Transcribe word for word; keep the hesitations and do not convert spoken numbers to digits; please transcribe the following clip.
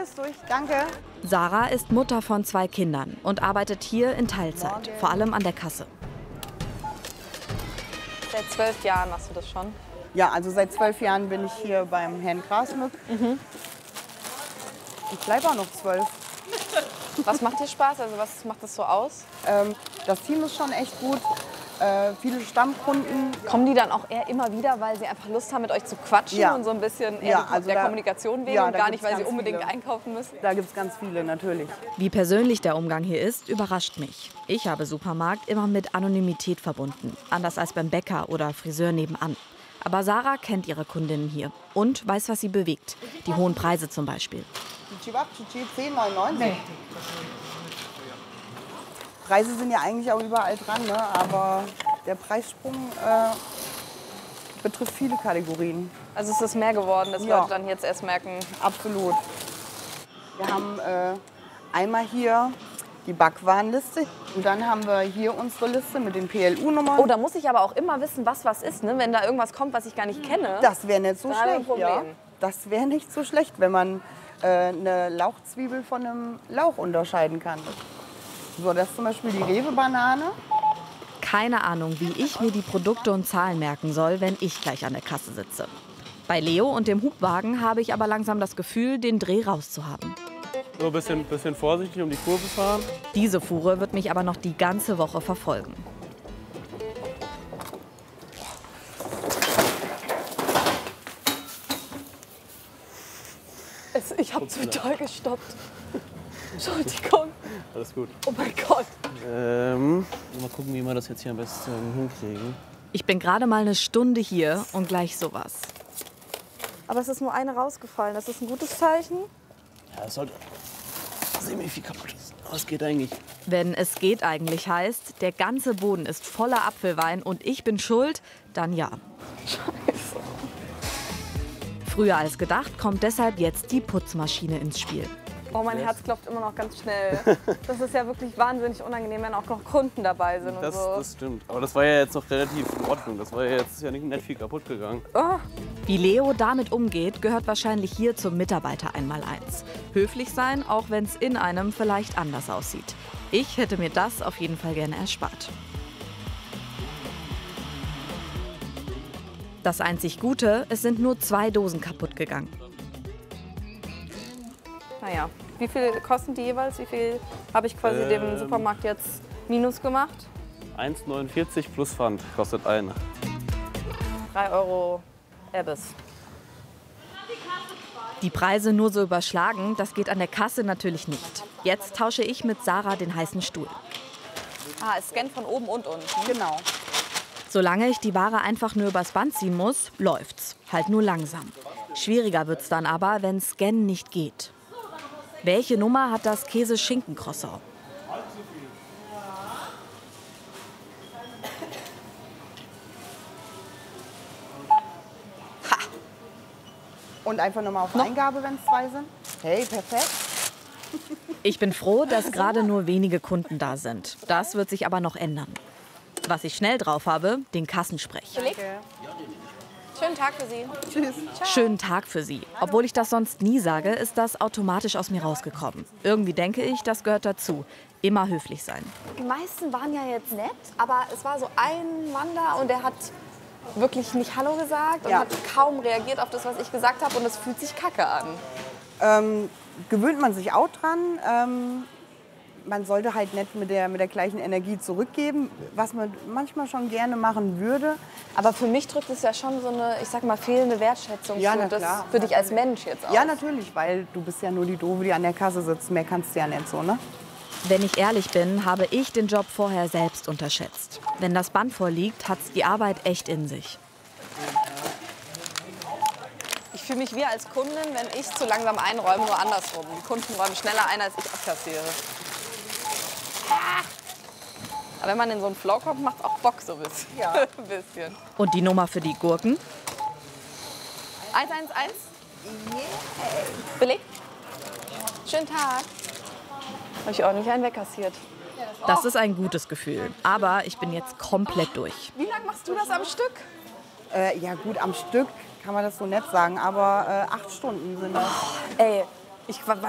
alles durch, danke. Sarah ist Mutter von zwei Kindern und arbeitet hier in Teilzeit, vor allem an der Kasse. Seit zwölf Jahren machst du das schon? Ja, also seit zwölf Jahren bin ich hier beim Herrn Grasmück. Mhm. Ich bleibe auch noch zwölf. Was macht dir Spaß? Also was macht das so aus? Ähm, das Team ist schon echt gut. Äh, viele Stammkunden. Kommen die dann auch eher immer wieder, weil sie einfach Lust haben, mit euch zu quatschen Ja. und so ein bisschen eher Ja, die, also der da, Kommunikation wegen ja, und gar nicht, weil sie ganz unbedingt viele. einkaufen müssen? Da gibt es ganz viele, natürlich. Wie persönlich der Umgang hier ist, überrascht mich. Ich habe Supermarkt immer mit Anonymität verbunden, anders als beim Bäcker oder Friseur nebenan. Aber Sarah kennt ihre Kundinnen hier und weiß, was sie bewegt. Die hohen Preise zum Beispiel. zehn neunundneunzig. Preise sind ja eigentlich auch überall dran, ne? Aber der Preissprung äh, betrifft viele Kategorien. Also es ist mehr geworden, dass Ja. Leute dann jetzt erst merken. Absolut. Wir haben äh, einmal hier die Backwarenliste und dann haben wir hier unsere Liste mit den P L U-Nummern. Oh, da muss ich aber auch immer wissen, was was ist, ne? Wenn da irgendwas kommt, was ich gar nicht kenne. Das wäre nicht so Da haben wir ein schlecht, ja. Problem. Das wäre nicht so schlecht, wenn man äh, eine Lauchzwiebel von einem Lauch unterscheiden kann. So, das ist zum Beispiel die Rewe-Banane. Keine Ahnung, wie ich mir die Produkte und Zahlen merken soll, wenn ich gleich an der Kasse sitze. Bei Leo und dem Hubwagen habe ich aber langsam das Gefühl, den Dreh rauszuhaben. So ein bisschen, bisschen vorsichtig um die Kurve fahren. Diese Fuhre wird mich aber noch die ganze Woche verfolgen. Es, ich habe total gestoppt. Entschuldigung. Alles gut. Oh mein Gott. Ähm, mal gucken, wie wir das jetzt hier am besten hinkriegen. Ich bin gerade mal eine Stunde hier und gleich sowas. Aber es ist nur eine rausgefallen. Das ist ein gutes Zeichen. Ja, es sollte semi viel kaputt ist. Aber es geht eigentlich. Wenn es geht eigentlich heißt, der ganze Boden ist voller Apfelwein und ich bin schuld, dann ja. Scheiße. Früher als gedacht kommt deshalb jetzt die Putzmaschine ins Spiel. Oh, mein Herz klopft immer noch ganz schnell. Das ist ja wirklich wahnsinnig unangenehm, wenn auch noch Kunden dabei sind und Das, so. das stimmt. Aber das war ja jetzt noch relativ in Ordnung. Das war ja jetzt ja nicht, nicht viel kaputt gegangen. Oh. Wie Leo damit umgeht, gehört wahrscheinlich hier zum Mitarbeiter einmal eins. Höflich sein, auch wenn es in einem vielleicht anders aussieht. Ich hätte mir das auf jeden Fall gerne erspart. Das einzig Gute, es sind nur zwei Dosen kaputt gegangen. Naja, wie viel kosten die jeweils? Wie viel habe ich quasi Ähm. dem Supermarkt jetzt minus gemacht? eins neunundvierzig plus Pfand kostet eine. drei Euro Erbis. Die Preise nur so überschlagen, das geht an der Kasse natürlich nicht. Jetzt tausche ich mit Sarah den heißen Stuhl. Ah, es scannt von oben und unten. Genau. Solange ich die Ware einfach nur übers Band ziehen muss, läuft's. Halt nur langsam. Schwieriger wird's dann aber, wenn Scannen nicht geht. Welche Nummer hat das Käse-Schinken-Croissant? Ha! Und einfach nochmal auf Eingabe, wenn es zwei sind. Hey, perfekt. Ich bin froh, dass gerade nur wenige Kunden da sind. Das wird sich aber noch ändern. Was ich schnell drauf habe, den Kassensprech. Danke. Schönen Tag für Sie. Tschüss. Schönen Tag für Sie. Obwohl ich das sonst nie sage, ist das automatisch aus mir rausgekommen. Irgendwie denke ich, das gehört dazu. Immer höflich sein. Die meisten waren ja jetzt nett, aber es war so ein Mann da und der hat wirklich nicht Hallo gesagt und Ja. hat kaum reagiert auf das, was ich gesagt habe und es fühlt sich kacke an. Ähm, gewöhnt man sich auch dran. Ähm, man sollte halt nicht mit der, mit der gleichen Energie zurückgeben, was man manchmal schon gerne machen würde. Aber für mich drückt es ja schon so eine, ich sag mal, fehlende Wertschätzung Ja, für, na das, klar. für dich als Mensch jetzt auch. Ja, natürlich, weil du bist ja nur die Doofe, die an der Kasse sitzt. Mehr kannst du ja nicht so, ne? Wenn ich ehrlich bin, habe ich den Job vorher selbst unterschätzt. Wenn das Band vorliegt, hat's die Arbeit echt in sich. Ich fühle mich wie als Kundin, wenn ich zu langsam einräume, nur andersrum. Die Kunden räumen schneller ein, als ich abkassiere. Ah. Aber wenn man in so einen Flow kommt, macht es auch Bock so ein bisschen. Ja. ein bisschen. Und die Nummer für die Gurken? eins eins eins. Billig? Schönen Tag. Habe ich ordentlich einen wegkassiert. Das ist ein gutes Gefühl. Aber ich bin jetzt komplett durch. Wie lange machst du das am Stück? Äh, ja gut, am Stück kann man das so nett sagen, aber äh, acht Stunden sind das. Ey, ich weiß